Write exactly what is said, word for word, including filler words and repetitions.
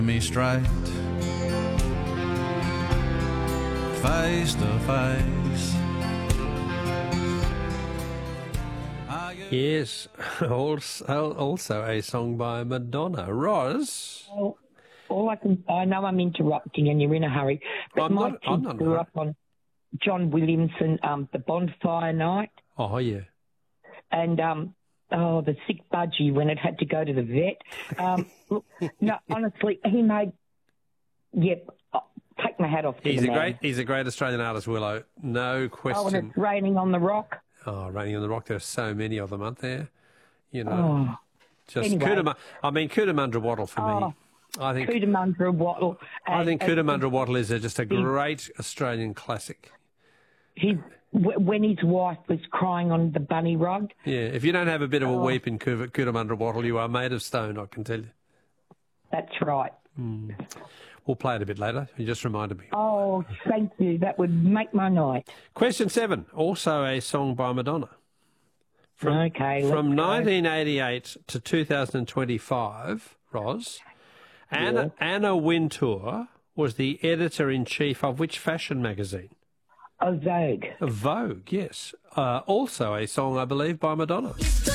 Me straight, face to face. Yes, also, also a song by Madonna. Roz? Well, all I can, I know I'm interrupting and you're in a hurry, but I'm my not- I'm kids not in a grew hurry. up on John Williamson, um, The Bonfire Night, Oh, yeah. and um, oh, the sick budgie when it had to go to the vet. Um, look, no, honestly, he made, yep, oh, take my hat off to He's the a man. great he's a great Australian artist, Willow. No Oh, and question. it's raining on the rock. Oh, Raining on the Rock, there are so many of them, aren't there? You know, Oh, just anyway. Cootamundra. I mean, Cootamundra Wattle for Oh, me. I think Cootamundra Wattle. I and- think and Cootamundra Wattle is a, just a He- great Australian classic. His, wh- when his wife was crying on the bunny rug. Yeah, if you don't have a bit of a Oh. weep in Coo- Cootamundra Wattle, you are made of stone, I can tell you. That's right. We'll play it a bit later. You just reminded me. Oh, thank you. That would make my night. Question seven, also a song by Madonna. From, Okay, From let's go. nineteen eighty-eight to two thousand twenty-five, Roz, Anna, Anna Wintour was the editor-in-chief of which fashion magazine? A Vogue. Vogue, yes. Uh, also a song, I believe, by Madonna.